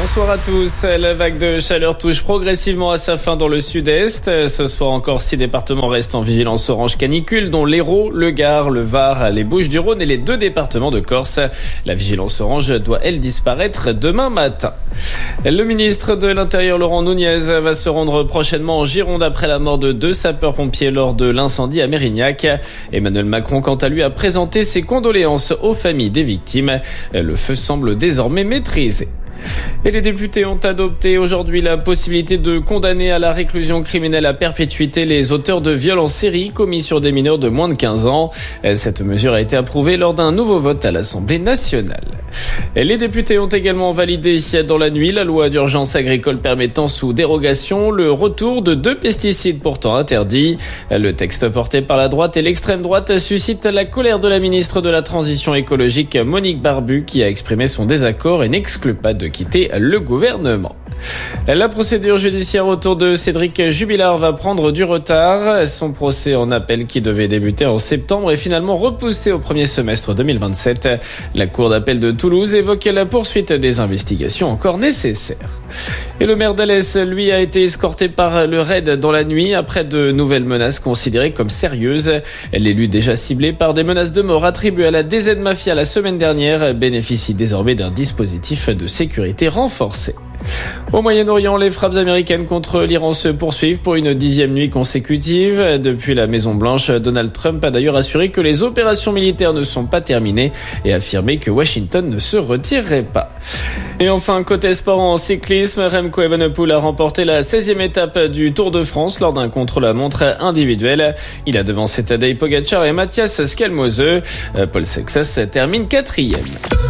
Bonsoir à tous. La vague de chaleur touche progressivement à sa fin dans le sud-est. Ce soir encore, 6 départements restent en vigilance orange canicule, dont l'Hérault, le Gard, le Var, les Bouches-du-Rhône et les 2 départements de Corse. La vigilance orange doit, elle, disparaître demain matin. Le ministre de l'Intérieur, Laurent Nunez, va se rendre prochainement en Gironde après la mort de 2 sapeurs-pompiers lors de l'incendie à Mérignac. Emmanuel Macron, quant à lui, a présenté ses condoléances aux familles des victimes. Le feu semble désormais maîtrisé. Et les députés ont adopté aujourd'hui la possibilité de condamner à la réclusion criminelle à perpétuité les auteurs de viols en série commis sur des mineurs de moins de 15 ans. Cette mesure a été approuvée lors d'un nouveau vote à l'Assemblée nationale. Et les députés ont également validé dans la nuit la loi d'urgence agricole permettant sous dérogation le retour de 2 pesticides pourtant interdits. Le texte porté par la droite et l'extrême droite suscite la colère de la ministre de la Transition écologique Monique Barbu qui a exprimé son désaccord et n'exclut pas de quitter le gouvernement. La procédure judiciaire autour de Cédric Jubilard va prendre du retard. Son procès en appel qui devait débuter en septembre est finalement repoussé au premier semestre 2027. La cour d'appel de Toulouse évoque la poursuite des investigations encore nécessaires. Et le maire d'Alès, lui, a été escorté par le RAID dans la nuit après de nouvelles menaces considérées comme sérieuses. L'élu déjà ciblé par des menaces de mort attribuées à la DZ Mafia la semaine dernière bénéficie désormais d'un dispositif de sécurité renforcé. Au Moyen-Orient, les frappes américaines contre l'Iran se poursuivent pour une 10e nuit consécutive. Depuis la Maison-Blanche, Donald Trump a d'ailleurs assuré que les opérations militaires ne sont pas terminées et affirmé que Washington ne se retirerait pas. Et enfin, côté sport en cyclisme, Remco Evenepoel a remporté la 16e étape du Tour de France lors d'un contre-la-montre individuel. Il a devancé Tadej Pogačar et Matthias Skelmose. Paul Sexas termine 4e.